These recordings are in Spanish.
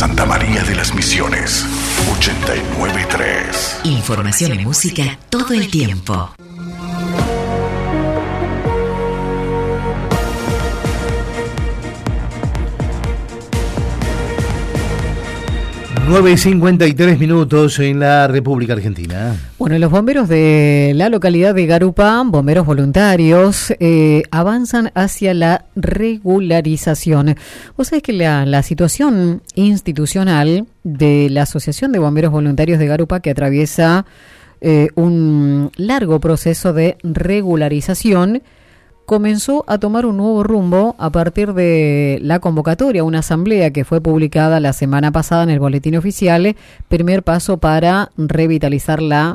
Santa María de las Misiones, 89.3. Información y música todo el tiempo. Nueve y 53 minutos en la República Argentina. Bueno, los bomberos de la localidad de Garupá, bomberos voluntarios, avanzan hacia la regularización. Vos sabés que la situación institucional de la Asociación de Bomberos Voluntarios de Garupá, que atraviesa un largo proceso de regularización, comenzó a tomar un nuevo rumbo a partir de la convocatoria a una asamblea que fue publicada la semana pasada en el Boletín Oficial, primer paso para revitalizar la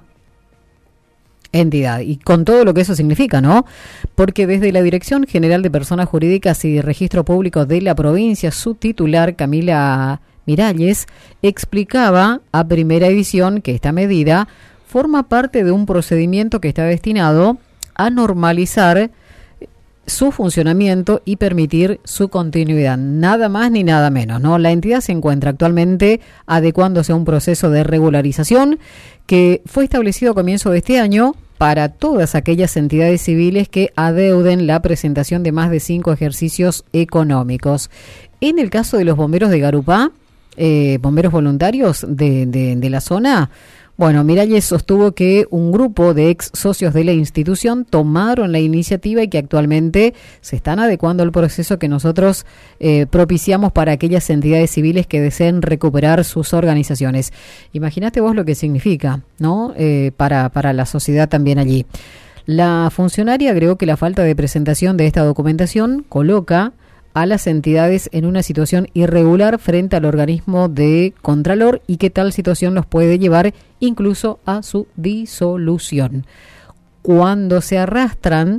entidad. Y con todo lo que eso significa, ¿no? Porque desde la Dirección General de Personas Jurídicas y Registro Público de la provincia, su titular, Camila Miralles, explicaba a Primera Edición que esta medida forma parte de un procedimiento que está destinado a normalizar su funcionamiento y permitir su continuidad, nada más ni nada menos, ¿no? La entidad se encuentra actualmente adecuándose a un proceso de regularización que fue establecido a comienzo de este año para todas aquellas entidades civiles que adeuden la presentación de más de 5 ejercicios económicos. En el caso de los bomberos de Garupá, bomberos voluntarios de la zona, bueno, Miralles sostuvo que un grupo de ex socios de la institución tomaron la iniciativa y que actualmente se están adecuando al proceso que nosotros propiciamos para aquellas entidades civiles que deseen recuperar sus organizaciones. Imagínate vos lo que significa, ¿no? Para la sociedad también allí. La funcionaria agregó que la falta de presentación de esta documentación coloca a las entidades en una situación irregular frente al organismo de Contralor y que tal situación los puede llevar incluso a su disolución. Cuando se atrasan,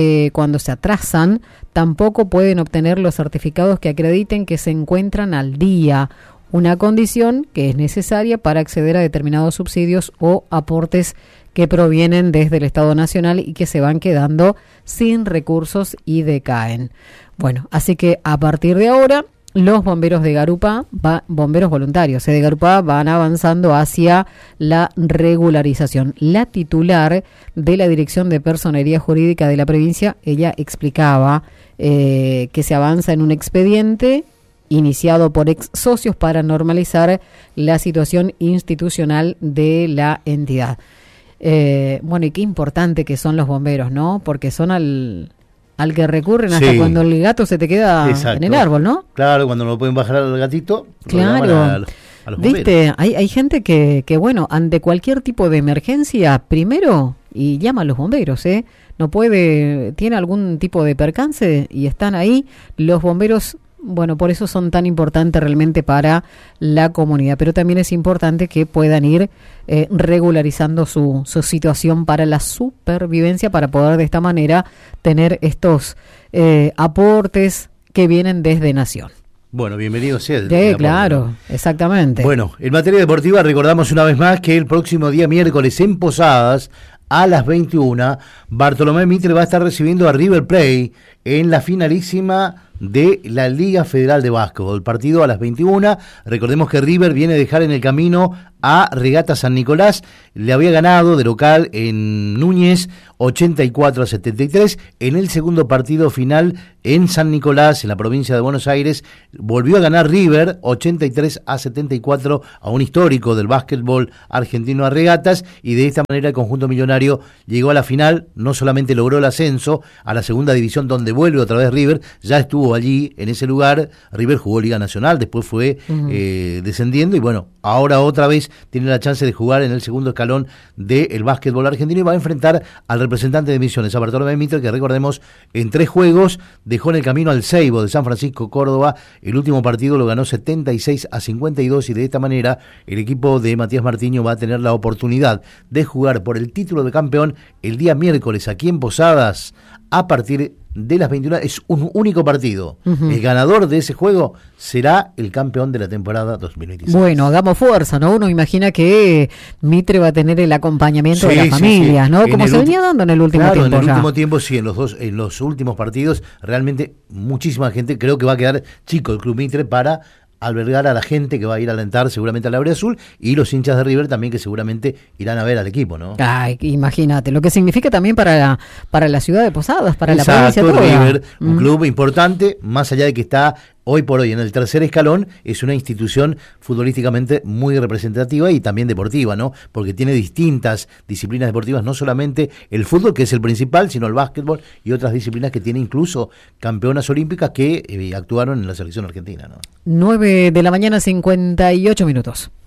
tampoco pueden obtener los certificados que acrediten que se encuentran al día, una condición que es necesaria para acceder a determinados subsidios o aportes que provienen desde el Estado Nacional y que se van quedando sin recursos y decaen. Bueno, así que a partir de ahora, los bomberos de Garupá, bomberos voluntarios de Garupá, van avanzando hacia la regularización. La titular de la Dirección de Personería Jurídica de la provincia, ella explicaba que se avanza en un expediente iniciado por ex socios para normalizar la situación institucional de la entidad. Bueno, y qué importante que son los bomberos, ¿no? Porque son al que recurren hasta cuando el gato se te queda en el árbol, ¿no? Claro, cuando no pueden bajar al gatito, claro. A los bomberos. ¿Viste? Hay gente que, bueno, ante cualquier tipo de emergencia, primero, y llama a los bomberos, no puede, tiene algún tipo de percance y están ahí los bomberos. Bueno, por eso son tan importantes realmente para la comunidad, pero también es importante que puedan ir regularizando su situación para la supervivencia, para poder de esta manera tener estos aportes que vienen desde Nación. Bueno, bienvenido sea. Claro, exactamente. Bueno, en materia deportiva recordamos una vez más que el próximo día miércoles en Posadas, a las 21, Bartolomé Mitre va a estar recibiendo a River Plate en la finalísima de la Liga Federal de Básquetbol. El partido a las 21. Recordemos que River viene a dejar en el camino a Regata San Nicolás. Le había ganado de local en Núñez 84-73. En el segundo partido final en San Nicolás, en la provincia de Buenos Aires, volvió a ganar River 83-74 a un histórico del básquetbol argentino, a Regatas, y de esta manera el conjunto millonario llegó a la final. No solamente logró el ascenso a la segunda división, donde vuelve otra vez River, ya estuvo allí en ese lugar. River jugó Liga Nacional, después fue descendiendo, y bueno, ahora otra vez tiene la chance de jugar en el segundo escalón del básquetbol argentino y va a enfrentar al representante de Misiones, a Bartolomé Mitre, que recordemos, en 3 juegos dejó en el camino al Seibo de San Francisco, Córdoba. El último partido lo ganó 76-52 y de esta manera el equipo de Matías Martiño va a tener la oportunidad de jugar por el título de campeón el día miércoles aquí en Posadas a partir de las 21. Es un único partido. El ganador de ese juego será el campeón de la temporada 2026. Bueno, hagamos fuerza, ¿no? Uno imagina que Mitre va a tener el acompañamiento de las familias, ¿no? Como se venía dando en el último tiempo. En el último tiempo, sí, en los últimos partidos, realmente muchísima gente. Creo que va a quedar chico el Club Mitre para albergar a la gente que va a ir a alentar seguramente a la Aure Azul, y los hinchas de River también que seguramente irán a ver al equipo, ¿no? Ay, imagínate, lo que significa también para la ciudad de Posadas, para Exacto, la provincia toda. River, un club importante, más allá de que está hoy por hoy en el tercer escalón, es una institución futbolísticamente muy representativa y también deportiva, ¿no? Porque tiene distintas disciplinas deportivas, no solamente el fútbol, que es el principal, sino el básquetbol y otras disciplinas que tiene incluso campeonas olímpicas que actuaron en la selección argentina, ¿no? 9 de la mañana, 58 minutos.